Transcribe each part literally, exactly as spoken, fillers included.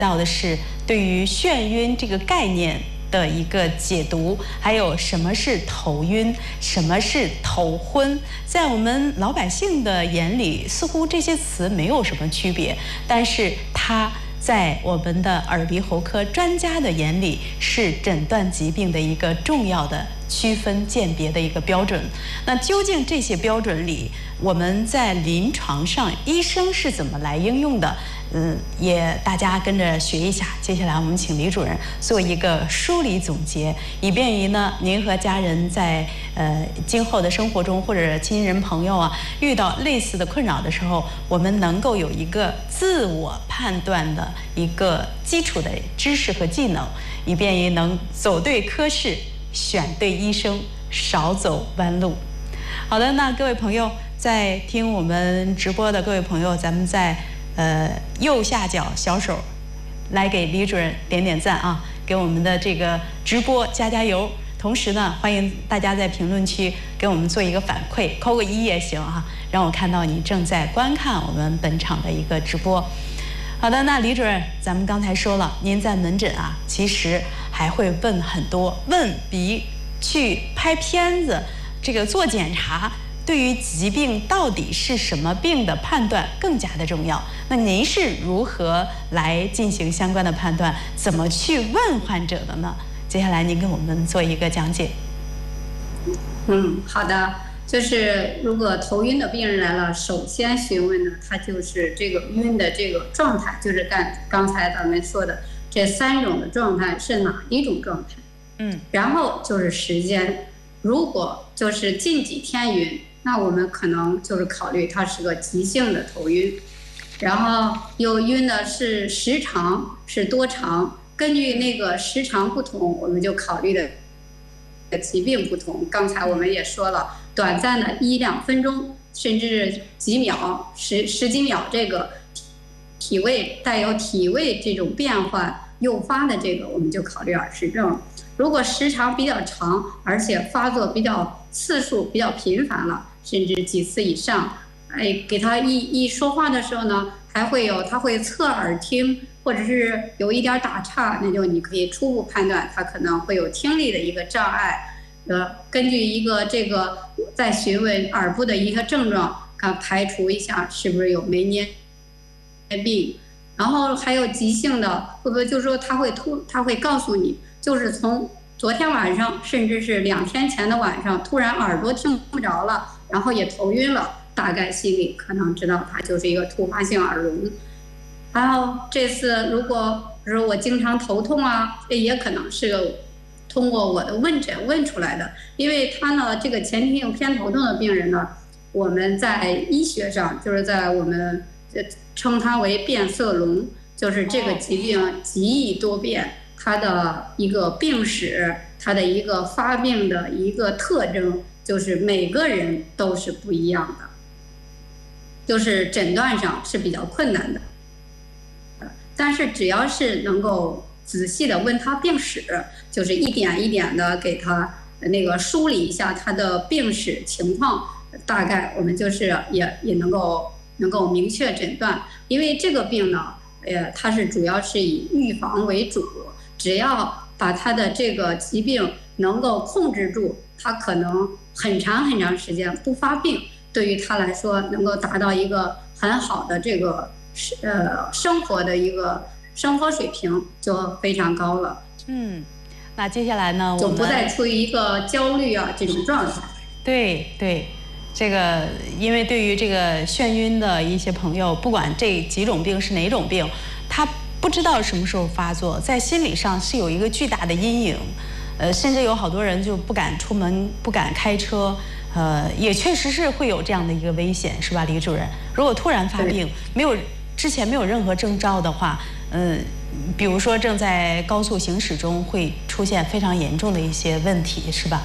到的是对于眩晕这个概念的一个解读，还有什么是头晕，什么是头昏，在我们老百姓的眼里，似乎这些词没有什么区别，但是它在我们的耳鼻喉科专家的眼里，是诊断疾病的一个重要的区分鉴别的一个标准。那究竟这些标准里，我们在临床上医生是怎么来应用的？嗯，也大家跟着学一下。接下来我们请李主任做一个梳理总结，以便于呢您和家人在呃今后的生活中或者亲人朋友啊遇到类似的困扰的时候，我们能够有一个自我判断的一个基础的知识和技能，以便于能走对科室，选对医生，少走弯路。好的，那各位朋友在听我们直播的各位朋友，咱们在呃右下角小手来给李主任点点赞啊，给我们的这个直播加加油。同时呢，欢迎大家在评论区给我们做一个反馈，扣个一也行啊，让我看到你正在观看我们本场的一个直播。好的，那李主任，咱们刚才说了，您在门诊啊，其实还会问很多，问比去拍片子、这个做检查，对于疾病到底是什么病的判断更加的重要。那您是如何来进行相关的判断？怎么去问患者的呢？接下来您给我们做一个讲解。 嗯，好的。就是如果头晕的病人来了，首先询问的他就是这个晕的这个状态，就是刚刚才咱们说的这三种的状态是哪一种状态？嗯，然后就是时间。如果就是近几天晕，那我们可能就是考虑它是个急性的头晕。然后有晕的是时长是多长，根据那个时长不同，我们就考虑的疾病不同。刚才我们也说了，短暂的一两分钟，甚至几秒、十十几秒，这个体位带有体位这种变化诱发的这个，我们就考虑耳石症。如果时长比较长，而且发作比较次数比较频繁了，甚至几次以上，哎，给他一一说话的时候呢，还会有他会侧耳听，或者是有一点打岔，那就你可以初步判断他可能会有听力的一个障碍。呃，根据一个这个在询问耳部的一个症状，看排除一下是不是有梅捏病，然后还有急性的，会不会就是说他会突他会告诉你，就是从昨天晚上甚至是两天前的晚上，突然耳朵听不着了，然后也头晕了，大概心里可能知道它就是一个突发性耳聋。然后这次如果比如我经常头痛啊，这也可能是个通过我的问诊问出来的。因为他呢这个前庭性偏头痛的病人呢，我们在医学上就是在我们称它为变色龙，就是这个疾病极易多变，它的一个病史，它的一个发病的一个特征，就是每个人都是不一样的，就是诊断上是比较困难的。但是只要是能够仔细的问他病史，就是一点一点的给他那个梳理一下他的病史情况，大概我们就是也也能够能够明确诊断。因为这个病呢，呃，它是主要是以预防为主，只要把他的这个疾病能够控制住，他可能很长很长时间不发病，对于他来说能够达到一个很好的这个呃生活的一个生活水平就非常高了。 嗯，那接下来呢，我们就不再处于一个焦虑啊这种状态。 对对。这个，因为对于这个眩晕的一些朋友，不管这几种病是哪种病，他不知道什么时候发作，在心理上是有一个巨大的阴影，呃，甚至有好多人就不敢出门，不敢开车，呃，也确实是会有这样的一个危险，是吧，李主任？如果突然发病，没有之前没有任何征兆的话，嗯、呃，比如说正在高速行驶中，会出现非常严重的一些问题，是吧？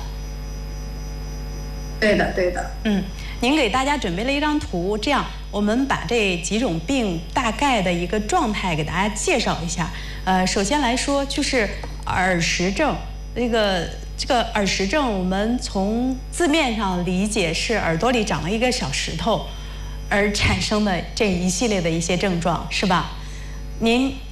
对的，对的。 嗯，您给大家准备了一张图，这样我们把这几种病大概的一个状态给大家介绍一下。呃，首先来说就是耳石症，这个这个耳石症，我们从字面上理解是耳朵里长了一个小石头而产生的这一系列的一些症状，是吧？您